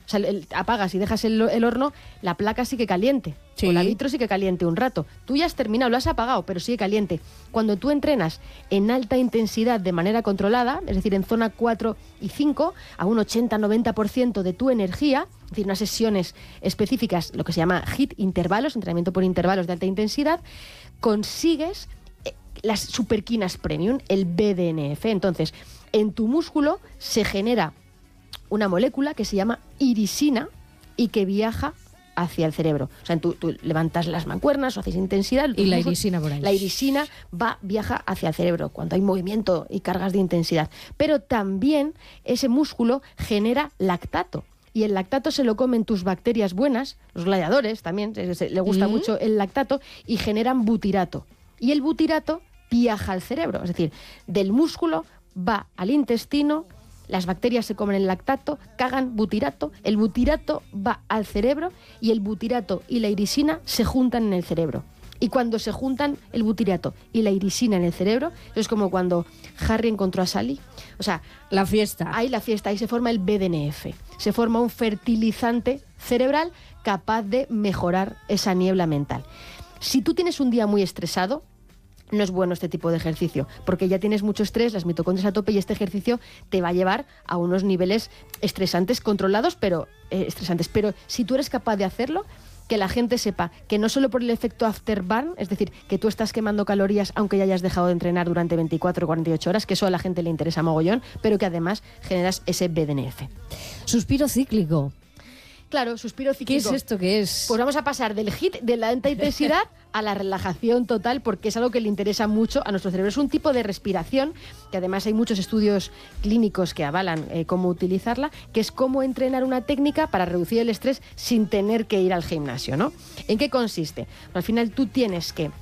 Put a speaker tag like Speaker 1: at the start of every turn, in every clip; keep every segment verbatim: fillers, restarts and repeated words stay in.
Speaker 1: sea, el, apagas y dejas el, el horno, la placa sigue caliente. Sí. O la vitro sigue caliente un rato. Tú ya has terminado, lo has apagado, pero sigue caliente. Cuando tú entrenas en alta intensidad de manera controlada, es decir, en zona cuatro y cinco, a un ochenta a noventa por ciento de tu energía, es decir, unas sesiones específicas, lo que se llama HIIT, intervalos, entrenamiento por intervalos de alta intensidad, consigues las superquinas premium, el B D N F. Entonces, en tu músculo se genera una molécula que se llama irisina y que viaja hacia el cerebro. O sea, tú, tú levantas las mancuernas o haces intensidad.
Speaker 2: Y la irisina por ahí.
Speaker 1: La irisina va, viaja hacia el cerebro cuando hay movimiento y cargas de intensidad. Pero también ese músculo genera lactato. Y el lactato se lo comen tus bacterias buenas, los gladiadores también, se, se, le gusta mm. mucho el lactato, y generan butirato. Y el butirato viaja al cerebro. Es decir, del músculo va al intestino, las bacterias se comen el lactato, cagan butirato, el butirato va al cerebro y el butirato y la irisina se juntan en el cerebro. Y cuando se juntan el butirato y la irisina en el cerebro, es como cuando Harry encontró a Sally. O sea,
Speaker 2: la fiesta.
Speaker 1: Ahí la fiesta, ahí se forma el B D N F. Se forma un fertilizante cerebral capaz de mejorar esa niebla mental. Si tú tienes un día muy estresado, no es bueno este tipo de ejercicio, porque ya tienes mucho estrés, las mitocondrias a tope, y este ejercicio te va a llevar a unos niveles estresantes controlados, pero eh, estresantes. Pero si tú eres capaz de hacerlo, que la gente sepa que no solo por el efecto afterburn, es decir, que tú estás quemando calorías aunque ya hayas dejado de entrenar durante veinticuatro o cuarenta y ocho horas, que eso a la gente le interesa mogollón, pero que además generas ese B D N F.
Speaker 2: Suspiro cíclico.
Speaker 1: Claro, suspiro cíclico.
Speaker 2: ¿Qué es esto que es?
Speaker 1: Pues vamos a pasar del HIIT, de la alta intensidad, a la relajación total, porque es algo que le interesa mucho a nuestro cerebro. Es un tipo de respiración, que además hay muchos estudios clínicos que avalan eh, cómo utilizarla, que es cómo entrenar una técnica para reducir el estrés sin tener que ir al gimnasio, ¿no? ¿En qué consiste? Pues al final tú tienes que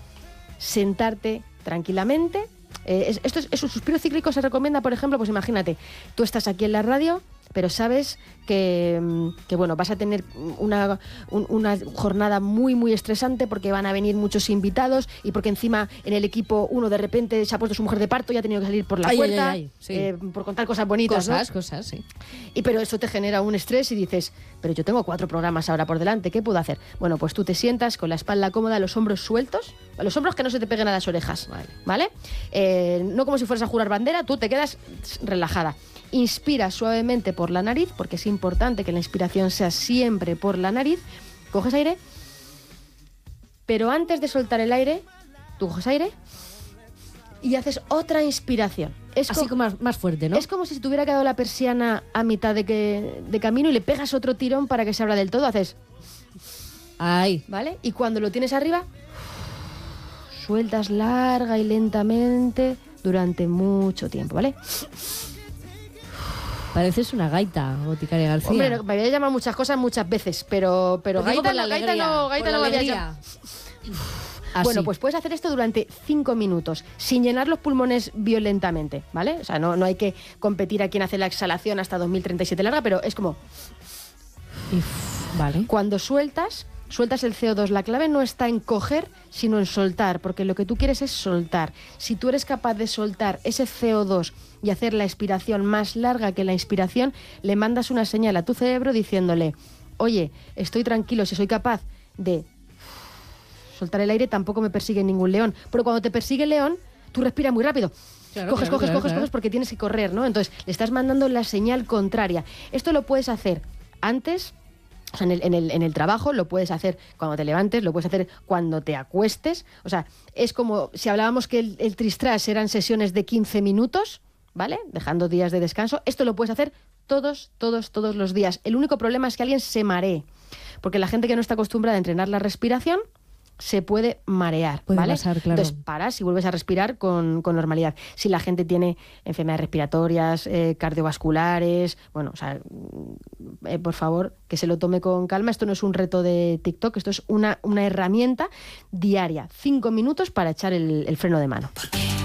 Speaker 1: sentarte tranquilamente. Eh, es, esto es, es un suspiro cíclico se recomienda, por ejemplo, pues imagínate, tú estás aquí en la radio, pero sabes que, que bueno, vas a tener una, un, una jornada muy, muy estresante porque van a venir muchos invitados y porque encima en el equipo uno de repente se ha puesto su mujer de parto y ha tenido que salir por la
Speaker 2: ay,
Speaker 1: puerta,
Speaker 2: ay, ay, sí.
Speaker 1: eh, por contar cosas bonitas,
Speaker 2: Cosas,
Speaker 1: ¿no?
Speaker 2: cosas, sí.
Speaker 1: Y pero eso te genera un estrés y dices, pero yo tengo cuatro programas ahora por delante, ¿qué puedo hacer? Bueno, pues tú te sientas con la espalda cómoda, los hombros sueltos, los hombros que no se te peguen a las orejas, ¿vale? ¿Vale? Eh, no como si fueras a jurar bandera, tú te quedas relajada. Inspira suavemente por la nariz, porque es importante que la inspiración sea siempre por la nariz. Coges aire, pero antes de soltar el aire, tú coges aire y haces otra inspiración. Es
Speaker 2: así como más, más fuerte, ¿no?
Speaker 1: Es como si se te hubiera quedado la persiana a mitad de, que, de camino y le pegas otro tirón para que se abra del todo. Haces...
Speaker 2: Ay.
Speaker 1: ¿Vale? Y cuando lo tienes arriba, sueltas larga y lentamente durante mucho tiempo, ¿vale?
Speaker 2: Pareces una gaita, Boticaria García.
Speaker 1: Hombre, no, me había llamado muchas cosas muchas veces, pero, pero gaita,
Speaker 2: la
Speaker 1: no, gaita no, gaita no me había llamado. Bueno, pues puedes hacer esto durante cinco minutos, sin llenar los pulmones violentamente, ¿vale? O sea, no, no hay que competir a quien hace la exhalación hasta dos mil treinta y siete larga, pero es como...
Speaker 2: Vale.
Speaker 1: Cuando sueltas, sueltas el C O dos. La clave no está en coger, sino en soltar, porque lo que tú quieres es soltar. Si tú eres capaz de soltar ese C O dos y hacer la expiración más larga que la inspiración, le mandas una señal a tu cerebro diciéndole, oye, estoy tranquilo, si soy capaz de soltar el aire, tampoco me persigue ningún león. Pero cuando te persigue el león, tú respiras muy rápido. Claro, coges, claro, coges, claro, coges, claro. coges, porque tienes que correr, ¿no? Entonces, le estás mandando la señal contraria. Esto lo puedes hacer antes... O sea, en el, en, el, en el trabajo lo puedes hacer cuando te levantes, lo puedes hacer cuando te acuestes. O sea, es como si hablábamos que el, el tristras eran sesiones de quince minutos, ¿vale? Dejando días de descanso. Esto lo puedes hacer todos, todos, todos los días. El único problema es que alguien se maree, porque la gente que no está acostumbrada a entrenar la respiración se puede marear,
Speaker 2: puede
Speaker 1: ¿vale?
Speaker 2: pasar, claro.
Speaker 1: Entonces paras y vuelves a respirar con, con normalidad. Si la gente tiene enfermedades respiratorias, eh, cardiovasculares, bueno, o sea, eh, por favor, que se lo tome con calma. Esto no es un reto de TikTok, esto es una, una herramienta diaria. Cinco minutos para echar el, el freno de mano.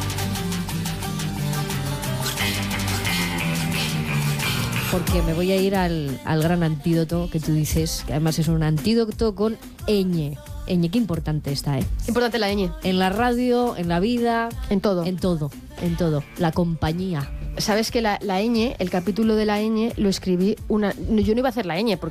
Speaker 2: Porque me voy a ir al, al gran antídoto que tú dices, que además es un antídoto con ñ. ñ, qué importante está, ¿eh?
Speaker 1: Importante la ñ.
Speaker 2: En la radio, en la vida...
Speaker 1: En todo.
Speaker 2: En todo, en todo. La compañía.
Speaker 1: Sabes que la, la ñ, el capítulo de la ñ, lo escribí una... Yo no iba a hacer la ñ, porque